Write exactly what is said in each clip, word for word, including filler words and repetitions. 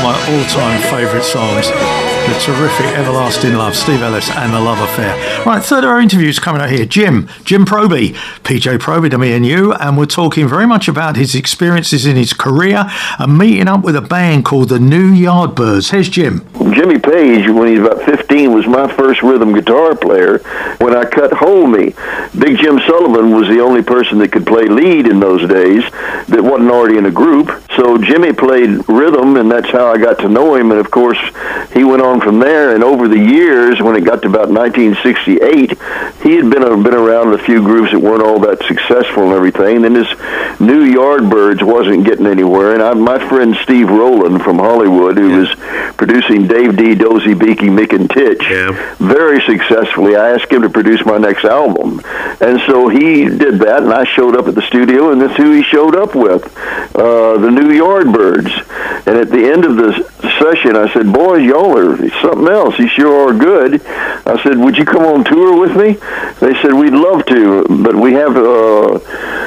my all-time favourite songs. The terrific Everlasting Love, Steve Ellis and The Love Affair. Right, third of our interviews coming out here. Jim, Jim Proby, P J Proby to me and you, and we're talking very much about his experiences in his career and meeting up with a band called the New Yardbirds. Here's Jim. Jimmy Page, when he was about fifteen, was my first rhythm guitar player. When I cut Hold Me, Big Jim Sullivan was the only person that could play lead in those days that wasn't already in a group. So Jimmy played rhythm, and that's how I got to know him. And of course, he went on from there. And over the years, when it got to about nineteen sixty-eight, he had been uh, been around a few groups that weren't all that successful and everything. Then this New Yardbirds wasn't getting anywhere. And I, my friend Steve Rowland from Hollywood, who yeah. was producing Dave D, Dozy, Beaky, Mick, and Titch, yeah. very successfully, I asked him to produce my next album. And so he did that, and I showed up at the studio, and that's who he showed up with, uh, the New Yardbirds. And at the end of the session, I said, boys, y'all are something else. You sure are good. I said, would you come on tour with me? They said, we'd love to, but we have uh,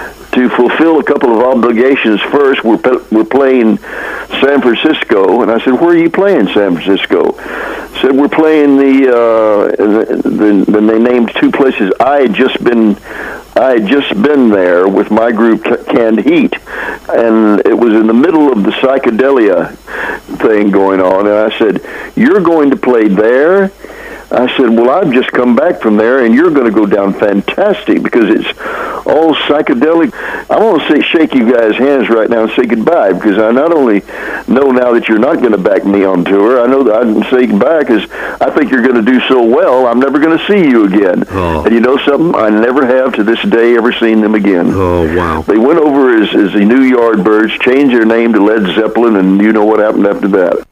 to fulfill a couple of obligations first. We're, we're playing San Francisco. And I said, where are you playing San Francisco? I said, we're playing the, uh, the, then they named two places. I had just been... I had just been there with my group, Canned Heat, and it was in the middle of the psychedelia thing going on, and I said, you're going to play there? I said, well, I've just come back from there, and you're going to go down fantastic because it's all psychedelic. I want to say, shake you guys' hands right now and say goodbye, because I not only know now that you're not going to back me on tour, I know that I can say goodbye because I think you're going to do so well, I'm never going to see you again. Oh. And you know something? I never have to this day ever seen them again. Oh, wow. They went over as, as the New Yardbirds, changed their name to Led Zeppelin, and you know what happened after that.